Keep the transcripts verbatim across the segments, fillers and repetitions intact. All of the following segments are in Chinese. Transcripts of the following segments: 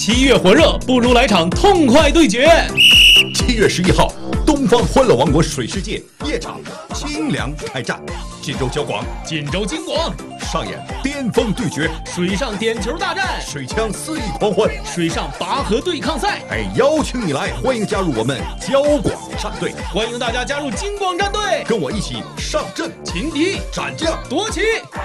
七月火热，不如来场痛快对决。 七月十一号，东方欢乐王国水世界夜场清凉开战，锦州交广、 锦州金广上演巅峰对决， 水上点球大战， 水枪肆意狂欢， 水上拔河对抗赛。 哎，邀请你来，欢迎加入我们交广战队， 欢迎大家加入金广战队， 跟我一起上阵， 擒敌、 斩将、 夺旗。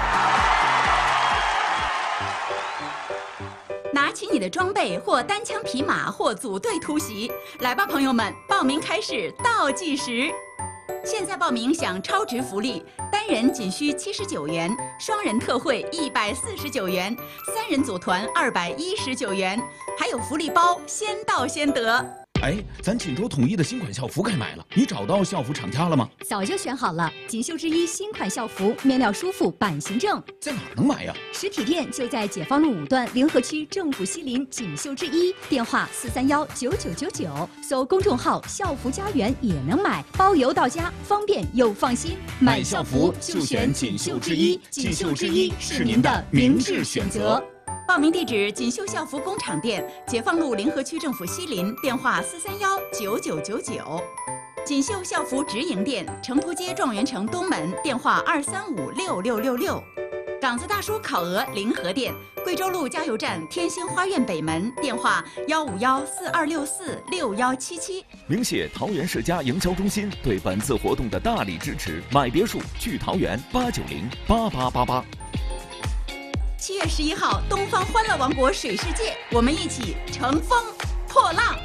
拿起你的装备，或单枪匹马，或组队突袭，来吧，朋友们！报名开始倒计时。现在报名享超值福利，单人仅需七十九元，双人特惠一百四十九元，三人组团二百一十九元，还有福利包，先到先得。 哎，咱锦州统一的新款校服该买了，你找到校服厂家了吗？ 早就选好了，锦绣之一新款校服，面料舒服，版型正。 在哪儿能买呀？ 实体店就在解放路五段联合区政府西林锦绣之一，电话四三幺九九九九，搜公众号校服家园也能买，包邮到家，方便又放心。 买校服就选锦绣之一，锦绣之一是您的明智选择。 报名地址：锦绣校服工厂店，解放路联合区政府西林，电话四三幺九九九九。锦绣校服直营店，成都街状元城东门，电话二三五六六六六。港子大叔烤鹅临河店，贵州路加油站天星花苑北门，电话幺五幺四二六四六幺七七。 鸣谢桃园世家营销中心对本次活动的大力支持，买别墅去桃园八九零八八八八。 七月十一号，东方欢乐王国水世界，我们一起乘风破浪。